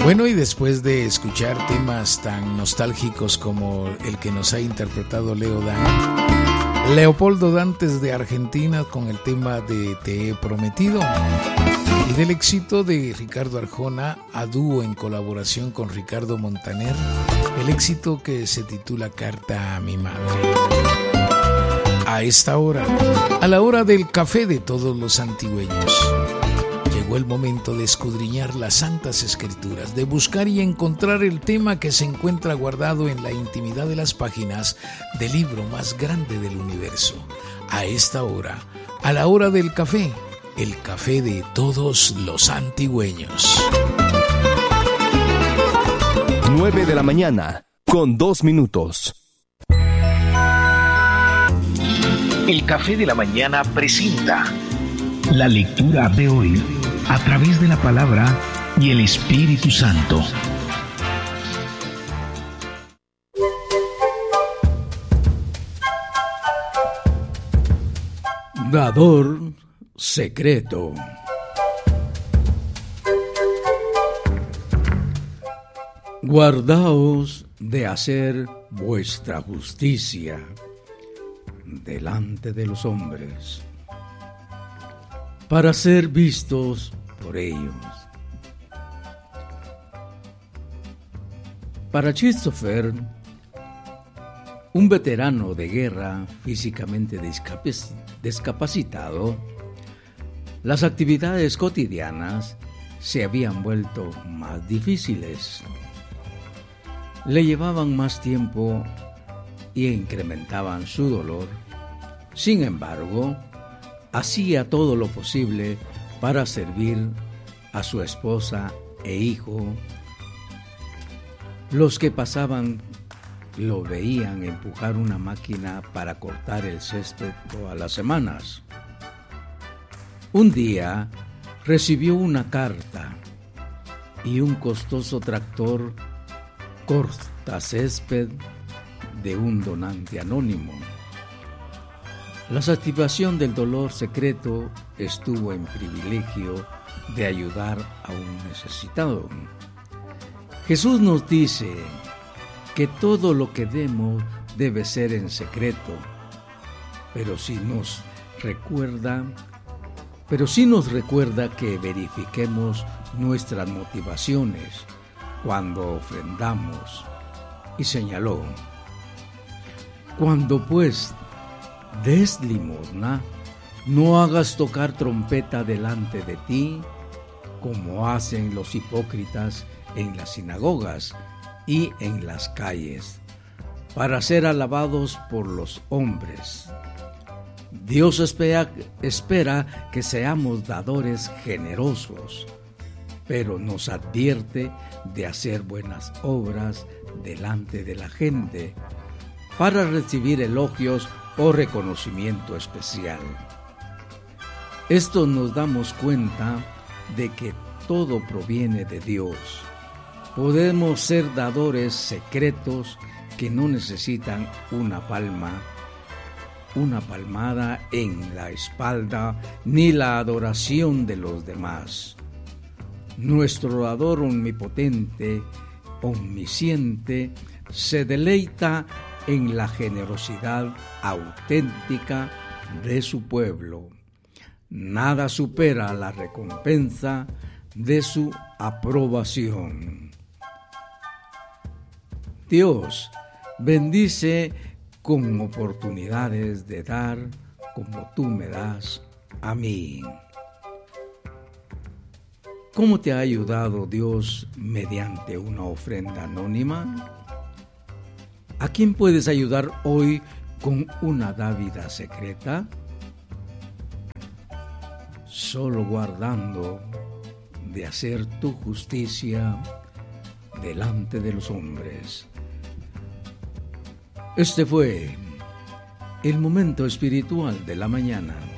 Bueno, y después de escuchar temas tan nostálgicos como el que nos ha interpretado Leopoldo Dantes de Argentina con el tema de Te he prometido, y del éxito de Ricardo Arjona a dúo en colaboración con Ricardo Montaner, el éxito que se titula Carta a mi madre. A esta hora, a la hora del café de todos los antigüeños, llegó el momento de escudriñar las Santas Escrituras, de buscar y encontrar el tema que se encuentra guardado en la intimidad de las páginas del libro más grande del universo. A esta hora, a la hora del café, el café de todos los antigüeños. 9 de la mañana, con 2 minutos. El Café de la Mañana presenta la lectura de hoy a través de la palabra y el Espíritu Santo. Dador secreto. Guardaos de hacer vuestra justicia delante de los hombres, para ser vistos por ellos. Para Christopher, un veterano de guerra físicamente discapacitado, las actividades cotidianas se habían vuelto más difíciles. Le llevaban más tiempo y incrementaban su dolor. Sin embargo, hacía todo lo posible para servir a su esposa e hijo. Los que pasaban lo veían empujar una máquina para cortar el césped todas las semanas. Un día recibió una carta y un costoso tractor corta césped de un donante anónimo. La satisfacción del dolor secreto estuvo en privilegio de ayudar a un necesitado. Jesús nos dice que todo lo que demos debe ser en secreto, pero sí nos recuerda que verifiquemos nuestras motivaciones cuando ofrendamos. Y señaló: cuando pues des limosna, no hagas tocar trompeta delante de ti, como hacen los hipócritas en las sinagogas y en las calles, para ser alabados por los hombres. Dios espera que seamos dadores generosos, pero nos advierte de hacer buenas obras delante de la gente para recibir elogios o reconocimiento especial. Esto nos damos cuenta de que todo proviene de Dios. Podemos ser dadores secretos que no necesitan una palmada en la espalda ni la adoración de los demás. Nuestro dador omnipotente, omnisciente, se deleita en la generosidad auténtica de su pueblo. Nada supera la recompensa de su aprobación. Dios bendice con oportunidades de dar como tú me das a mí. ¿Cómo te ha ayudado Dios mediante una ofrenda anónima? ¿A quién puedes ayudar hoy con una dávida secreta? Solo guardando de hacer tu justicia delante de los hombres. Este fue el momento espiritual de la mañana.